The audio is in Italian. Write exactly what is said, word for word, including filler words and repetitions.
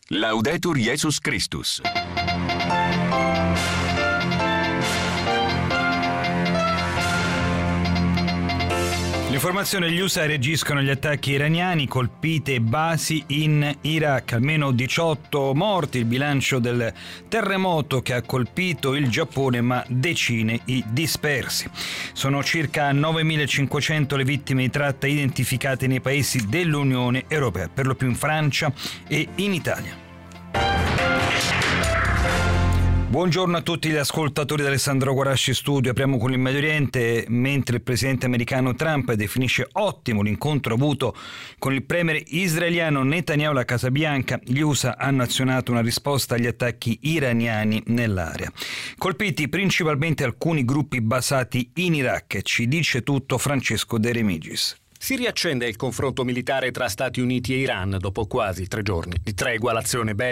Laudetur Jesus Christus. L'informazione: gli U S A reagiscono agli attacchi iraniani, colpite basi in Iraq, almeno diciotto morti, il bilancio del terremoto che ha colpito il Giappone, ma decine i dispersi. Sono circa novemilacinquecento le vittime di tratta identificate nei paesi dell'Unione Europea, per lo più in Francia e in Italia. Buongiorno a tutti gli ascoltatori di Alessandro Guarasci Studio. Apriamo con il Medio Oriente. Mentre il presidente americano Trump definisce ottimo l'incontro avuto con il premier israeliano Netanyahu alla Casa Bianca, gli U S A hanno azionato una risposta agli attacchi iraniani nell'area. Colpiti principalmente alcuni gruppi basati in Iraq. Ci dice tutto Francesco De Remigis. Si riaccende il confronto militare tra Stati Uniti e Iran dopo quasi tre giorni di tregua. L'azione bellica